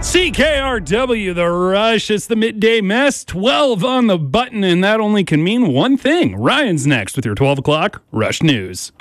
CKRW, The Rush. It's the midday mess, 12 on the button, and that only can mean one thing. Ryan's next with your 12 o'clock Rush News.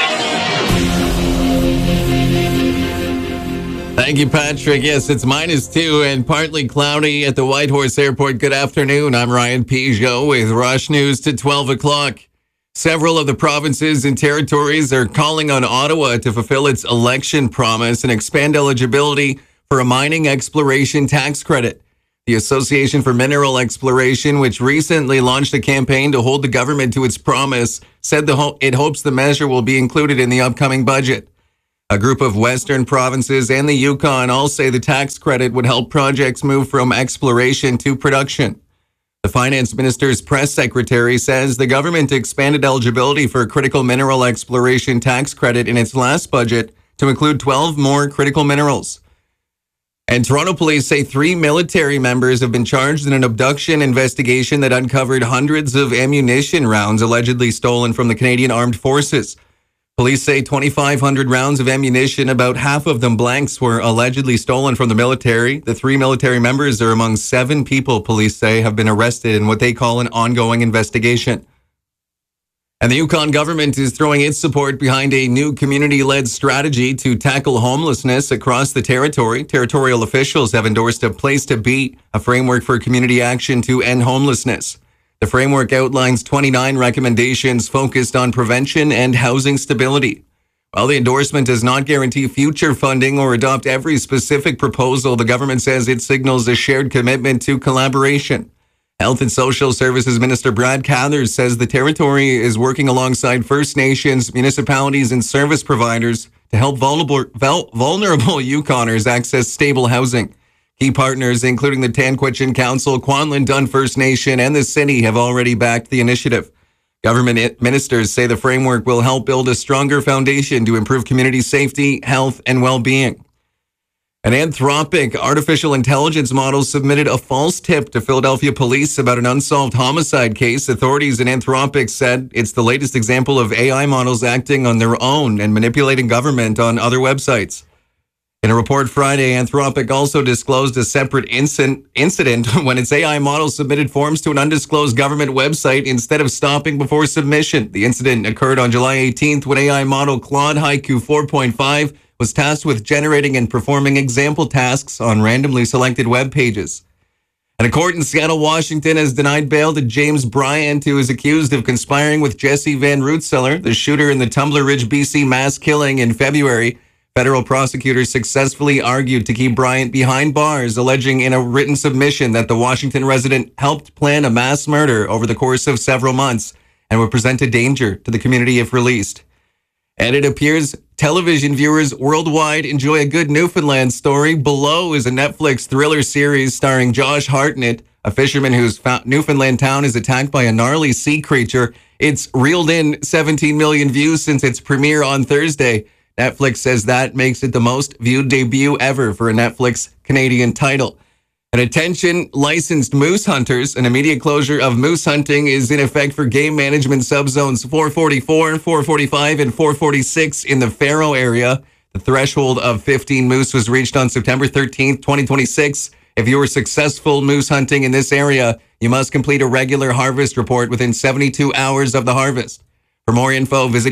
Thank you, Patrick. Yes, it's -2 and partly cloudy at the Whitehorse Airport. Good afternoon. I'm Ryan Peugeot with Rush News to 12 o'clock. Several of the provinces and territories are calling on Ottawa to fulfill its election promise and expand eligibility for a mining exploration tax credit. The Association for Mineral Exploration, which recently launched a campaign to hold the government to its promise, said it hopes the measure will be included in the upcoming budget. A group of Western provinces and the Yukon all say the tax credit would help projects move from exploration to production. The Finance Minister's press secretary says the government expanded eligibility for a critical mineral exploration tax credit in its last budget to include 12 more critical minerals. And Toronto police say 3 military members have been charged in an abduction investigation that uncovered hundreds of ammunition rounds allegedly stolen from the Canadian Armed Forces. Police say 2,500 rounds of ammunition, about half of them blanks, were allegedly stolen from the military. The 3 military members are among 7 people police say have been arrested in what they call an ongoing investigation. And the Yukon government is throwing its support behind a new community-led strategy to tackle homelessness across the territory. Territorial officials have endorsed a Place to Be, a framework for community action to end homelessness. The framework outlines 29 recommendations focused on prevention and housing stability. While the endorsement does not guarantee future funding or adopt every specific proposal, the government says it signals a shared commitment to collaboration. Health and Social Services Minister Brad Cathers says the territory is working alongside First Nations, municipalities, and service providers to help vulnerable Yukoners access stable housing. Key partners, including the Tanquitchin Council, Kwanlin Dun First Nation, and the city, have already backed the initiative. Government ministers say the framework will help build a stronger foundation to improve community safety, health, and well-being. An Anthropic artificial intelligence model submitted a false tip to Philadelphia police about an unsolved homicide case. Authorities in Anthropic said it's the latest example of AI models acting on their own and manipulating government on other websites. In a report Friday, Anthropic also disclosed a separate incident when its AI model submitted forms to an undisclosed government website instead of stopping before submission. The incident occurred on July 18th when AI model Claude Haiku 4.5 was tasked with generating and performing example tasks on randomly selected web pages. And a court in Seattle, Washington has denied bail to James Bryant, who is accused of conspiring with Jesse Van Rootseller, the shooter in the Tumbler Ridge, BC mass killing in February. Federal prosecutors successfully argued to keep Bryant behind bars, alleging in a written submission that the Washington resident helped plan a mass murder over the course of several months and would present a danger to the community if released. And it appears television viewers worldwide enjoy a good Newfoundland story. Below is a Netflix thriller series starring Josh Hartnett, a fisherman whose Newfoundland town is attacked by a gnarly sea creature. It's reeled in 17 million views since its premiere on Thursday. Netflix says that makes it the most viewed debut ever for a Netflix Canadian title. And attention, licensed moose hunters. An immediate closure of moose hunting is in effect for game management subzones 444, 445, and 446 in the Faro area. The threshold of 15 moose was reached on September 13th, 2026. If you were successful moose hunting in this area, you must complete a regular harvest report within 72 hours of the harvest. For more info, visit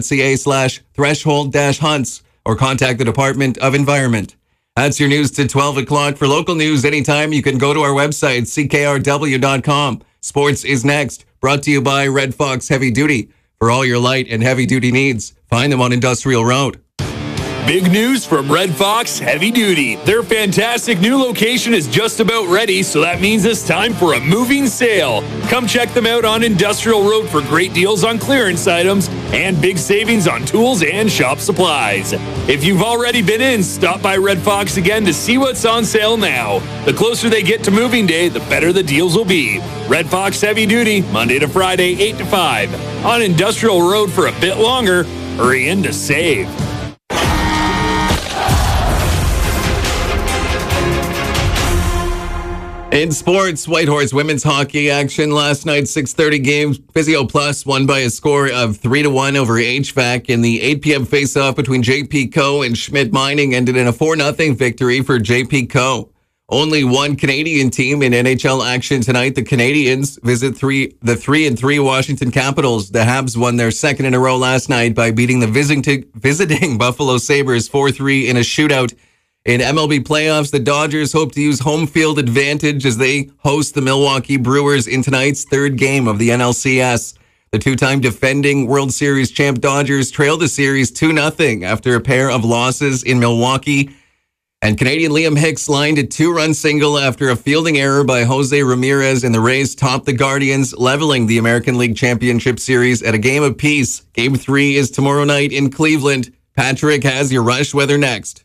yukon.ca/threshold-hunts or contact the Department of Environment. That's your news to 12 o'clock. For local news anytime, you can go to our website, ckrw.com. Sports is next, brought to you by Red Fox Heavy Duty. For all your light and heavy duty needs, find them on Industrial Road. Big news from Red Fox Heavy Duty. Their fantastic new location is just about ready, so that means it's time for a moving sale. Come check them out on Industrial Road for great deals on clearance items and big savings on tools and shop supplies. If you've already been in, stop by Red Fox again to see what's on sale now. The closer they get to moving day, the better the deals will be. Red Fox Heavy Duty, Monday to Friday, 8 to 5. On Industrial Road for a bit longer. Hurry in to save. In sports, Whitehorse women's hockey action last night, 6:30 game. Physio Plus won by a score of 3-1 over HVAC. In the 8 p.m. face-off between JP Co. and Schmidt Mining ended in a 4-0 victory for JP Co. Only one Canadian team in NHL action tonight. The Canadiens visit the 3-3 Washington Capitals. The Habs won their second in a row last night by beating the visiting Buffalo Sabres 4-3 in a shootout. In MLB playoffs, the Dodgers hope to use home field advantage as they host the Milwaukee Brewers in tonight's third game of the NLCS. The two-time defending World Series champ Dodgers trailed the series 2-0 after a pair of losses in Milwaukee. And Canadian Liam Hicks lined a 2-run single after a fielding error by Jose Ramirez, and the Rays topped the Guardians, leveling the American League Championship Series at a game apiece. Game 3 is tomorrow night in Cleveland. Patrick has your Rush weather next.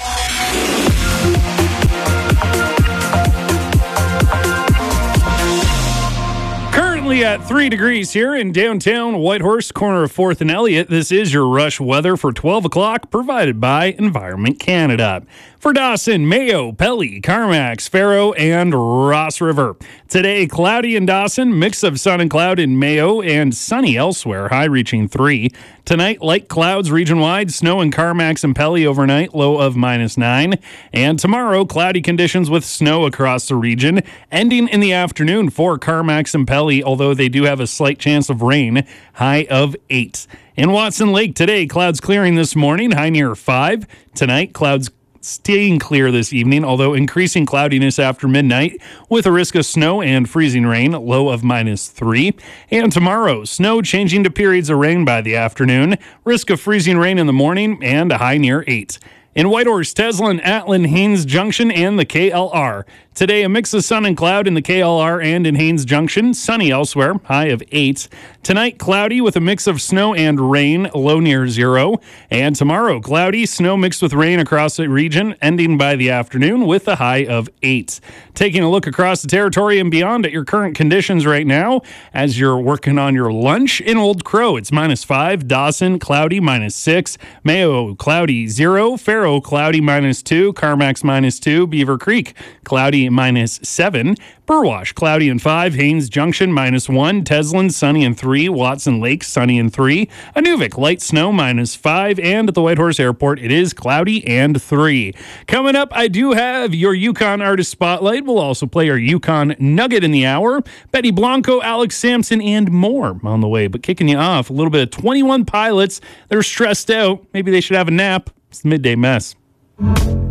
At 3 degrees here in downtown Whitehorse, corner of 4th and Elliott. This is your Rush weather for 12 o'clock, provided by Environment Canada. For Dawson, Mayo, Pelly, Carmax, Faro, and Ross River. Today, cloudy in Dawson, mix of sun and cloud in Mayo, and sunny elsewhere, high reaching 3. Tonight, light clouds region-wide, snow in Carmax and Pelly overnight, low of -9. And tomorrow, cloudy conditions with snow across the region, ending in the afternoon for Carmax and Pelly, although they do have a slight chance of rain, high of 8. In Watson Lake today, clouds clearing this morning, high near 5. Tonight, clouds staying clear this evening, although increasing cloudiness after midnight with a risk of snow and freezing rain, low of -3. And tomorrow, snow changing to periods of rain by the afternoon, risk of freezing rain in the morning, and a high near 8. In Whitehorse, Teslin, Atlin, Haines Junction, and the KLR. Today, a mix of sun and cloud in the KLR and in Haines Junction. Sunny elsewhere, high of 8. Tonight, cloudy with a mix of snow and rain, low near 0. And tomorrow, cloudy, snow mixed with rain across the region, ending by the afternoon with a high of 8. Taking a look across the territory and beyond at your current conditions right now as you're working on your lunch. In Old Crow, it's -5. Dawson, cloudy, -6. Mayo, cloudy, 0. Faro, cloudy, -2. Carmax, -2. Beaver Creek, cloudy, -7. Burwash, cloudy and 5. Haines Junction, -1. Teslin, sunny and 3. Watson Lake, sunny and 3. Inuvik, light snow, -5. And at the Whitehorse Airport, it is cloudy and 3. Coming up, I do have your Yukon Artist Spotlight. We'll also play our Yukon Nugget in the hour. Betty Blanco, Alex Sampson, and more on the way. But kicking you off, a little bit of 21 Pilots. They're stressed out. Maybe they should have a nap. It's the Midday Mess.